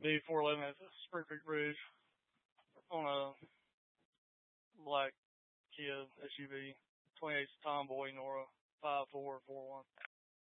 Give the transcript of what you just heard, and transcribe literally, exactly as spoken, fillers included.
B four eleven at the Spring Creek Bridge on a black Kia S U V, twenty-eight Tomboy Nora five four four one.